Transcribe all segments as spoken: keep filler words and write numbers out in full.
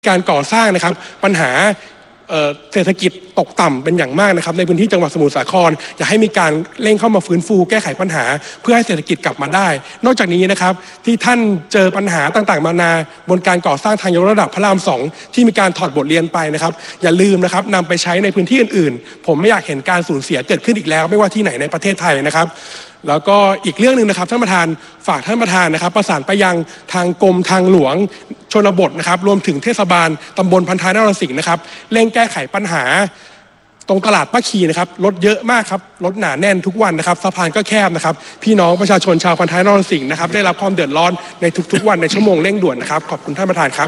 การก่อสร้างนะครับปัญหาเศรษฐกิจตกต่ำเป็นอย่างมากนะครับในพื้นที่จังหวัดสมุทรสาครอยากให้มีการเร่งเข้ามาฟื้นฟูแก้ไขปัญหาเพื่อให้เศรษฐกิจกลับมาได้นอกจากนี้นะครับที่ท่านเจอปัญหาต่างๆมานาบนการก่อสร้างทางยกระดับพระรามสองที่มีการถอดบทเรียนไปนะครับอย่าลืมนะครับนำไปใช้ในพื้นที่อื่นๆผมไม่อยากเห็นการสูญเสียเกิดขึ้นอีกแล้วไม่ว่าที่ไหนในประเทศไทยนะครับแล้วก็อีกเรื่องหนึ่งนะครับท่านประธานฝากท่านประธานนะครับประสานไปยังทางกรมทางหลวงชนบทนะครับรวมถึงเทศบาลตำบลพันท้ายนรสิงห์นะครับเร่งแก้ไขปัญหาตรงตลาดป้าคีนะครับรถเยอะมากครับรถหนาแน่นทุกวันนะครับสะพานก็แคบนะครับพี่น้องประชาชนชาวพันท้ายนรสิงห์นะครับได้รับความเดือดร้อนในทุกๆวันในชั่วโมงเร่งด่วนนะครับขอบคุณท่านประธานครับ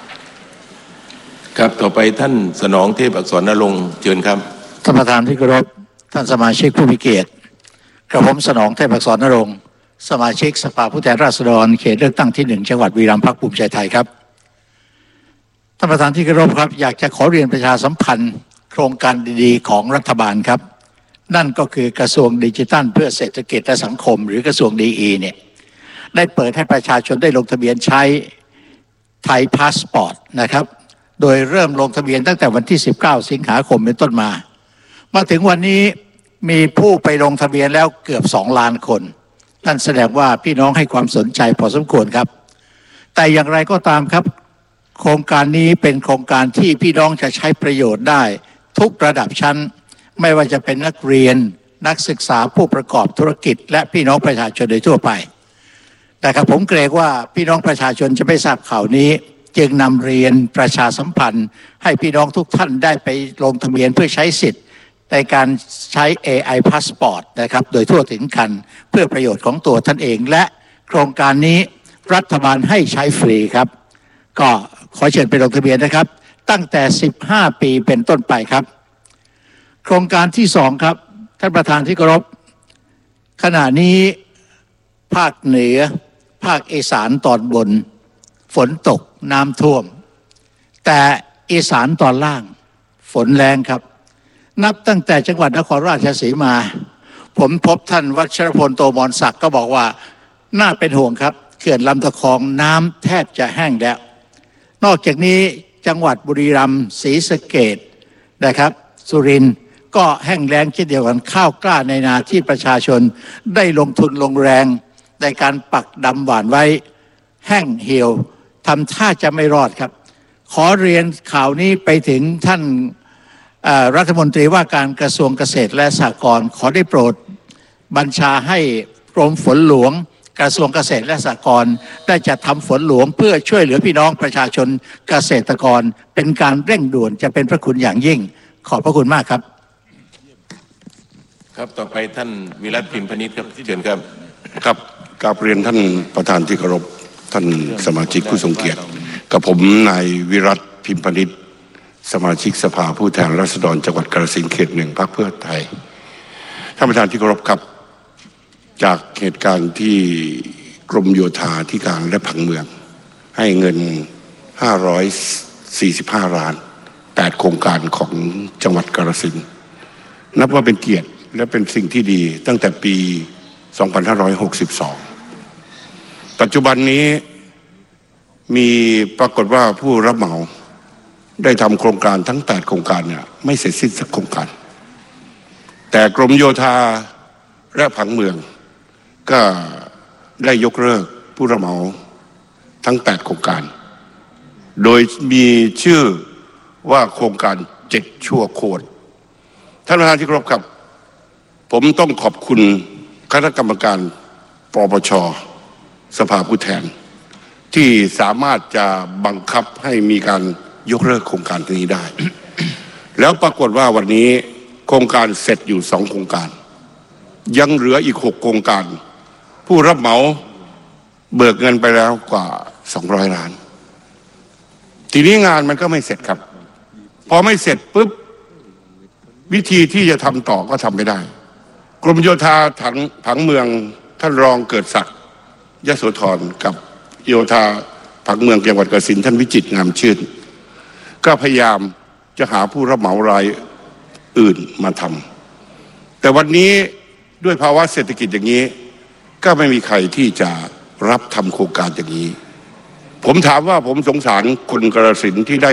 ครับต่อไปท่านสนองเทพอักษรนรงค์เชิญครับท่านประธานที่เคารพท่านสมาชิกผู้มีเกียรติกระผมสนองเทพอักษรนรงค์สมาชิกสภาผู้แทนราษฎรเขตเลือกตั้งที่หนึ่งจังหวัดบุรีรัมย์พรรคภูมิใจไทยครับท่านประธานที่เคารพครับอยากจะขอเรียนประชาสัมพันธ์โครงการดีๆของรัฐบาลครับนั่นก็คือกระทรวงดิจิทัลเพื่อเศรษฐกิจและสังคมหรือกระทรวงดีอีเนี่ยได้เปิดให้ประชาชนได้ลงทะเบียนใช้ไทยพาสปอร์ตนะครับโดยเริ่มลงทะเบียนตั้งแต่วันที่สิบเก้าสิงหาคมเป็นต้นมามาถึงวันนี้มีผู้ไปลงทะเบียนแล้วเกือบสองล้านคนนั่นแสดงว่าพี่น้องให้ความสนใจพอสมควรครับแต่อย่างไรก็ตามครับโครงการนี้เป็นโครงการที่พี่น้องจะใช้ประโยชน์ได้ทุกระดับชั้นไม่ว่าจะเป็นนักเรียนนักศึกษาผู้ประกอบธุรกิจและพี่น้องประชาชนโดยทั่วไปแต่ครับผมเกรงว่าพี่น้องประชาชนจะไม่ทราบข่าวนี้จึงนำเรียนประชาสัมพันธ์ให้พี่น้องทุกท่านได้ไปลงทะเบียนเพื่อใช้สิทธิ์ในการใช้ เอ ไอ Passport นะครับโดยทั่วถึงกันเพื่อประโยชน์ของตัวท่านเองและโครงการนี้รัฐบาลให้ใช้ฟรีครับก็ขอเชิญไปลงทะเบียนนะครับตั้งแต่สิบห้าปีเป็นต้นไปครับโครงการที่สองครับท่านประธานที่เคารพขณะนี้ภาคเหนือภาคอีสานตอนบนฝนตกน้ำท่วมแต่อีสานตอนล่างฝนแรงครับนับตั้งแต่จังหวัดนครราชสีมาผมพบท่านวัชรพลโตมรศักดิ์ก็บอกว่าน่าเป็นห่วงครับเขื่อนลำตะคองน้ำแทบจะแห้งแล้วนอกจากนี้จังหวัดบุรีรัมย์ศรีสะเกษนะครับสุรินทร์ก็แห้งแล้งเช่นเดียวกันข้าวกล้าในนาที่ประชาชนได้ลงทุนลงแรงในการปักดำหว่านไว้แห้งเหี่ยวทำท่าจะไม่รอดครับขอเรียนข่าวนี้ไปถึงท่านรัฐมนตรีว่าการกระทรวงเกษตรและสหกรณ์ขอได้โปรดบัญชาให้กรมฝนหลวงกระทรวงเกษตรและสหกรณ์ได้จัดทำฝนหลวงเพื่อช่วยเหลือพี่น้องประชาชนเกษตรกรเป็นการเร่งด่วนจะเป็นพระคุณอย่างยิ่งขอบพระคุณมากครับครับต่อไปท่านวิรัติพิมพ์พนิชครับเชิญครับครับกราบเรียนท่านประธานที่เคารพท่านสมาชิกผู้ทรงเกียรติกับผมนายวิรัติพิมพ์พนิชสมาชิกสภาผู้แทนราษฎรจังหวัดกาฬสินธุ์เขตหนึ่งพรรคเพื่อไทยท่านประธานที่เคารพครับจากเหตุการณ์ที่กรมโยธาธิการและผังเมืองให้เงินห้าร้อยสี่สิบห้าล้านแปดโครงการของจังหวัดกาฬสินธุ์นับว่าเป็นเกียรติและเป็นสิ่งที่ดีตั้งแต่ปีสองพันห้าร้อยหกสิบสองปัจจุบันนี้มีปรากฏว่าผู้รับเหมาได้ทำโครงการทั้งแปดโครงการเนี่ยไม่เสร็จสิ้นสักโครงการแต่กรมโยธาและผังเมืองก็ได้ยกเลิกผู้รับเหมาทั้งแปดโครงการโดยมีชื่อว่าโครงการเจ็ดชั่วโคตรท่านประธานที่เคารพครับผมต้องขอบคุณคณะกรรมการปปช.สภาผู้แทนที่สามารถจะบังคับให้มีการยกเลิกโครงการนี้ได้ แล้วปรากฏว่าวันนี้โครงการเสร็จอยู่สองโครงการยังเหลืออีกหกโครงการผู้รับเหมาเบิกเงินไปแล้วกว่าสองร้อยล้านทีนี้งานมันก็ไม่เสร็จครับพอไม่เสร็จปุ๊บวิธีที่จะทำต่อก็ทำไม่ได้กรมโยธาผังผังเมืองท่านรองเกิดศักดิ์ยโสธรกับโยธาผังเมืองจังหวัดกาฬสินธุ์ท่านวิจิตรงามชื่นก็พยายามจะหาผู้รับเหมารายอื่นมาทำแต่วันนี้ด้วยภาวะเศรษฐกิจอย่างนี้ก็ไม่มีใครที่จะรับทำโครงการอย่างนี้ผมถามว่าผมสงสารคนกรสินธุ์ที่ได้